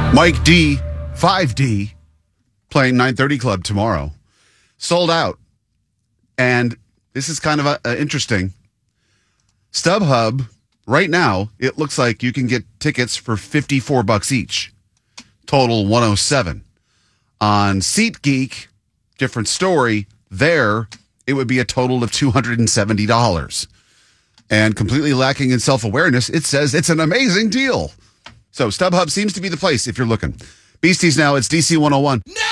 Mike D, 5D, playing 9:30 Club tomorrow. Sold out. And this is kind of interesting. StubHub, right now, it looks like you can get tickets for $54 each. Total $107. On SeatGeek, different story. There, it would be a total of $270. And completely lacking in self-awareness, it says it's an amazing deal. So StubHub seems to be the place if you're looking. Beasties now, it's DC 101.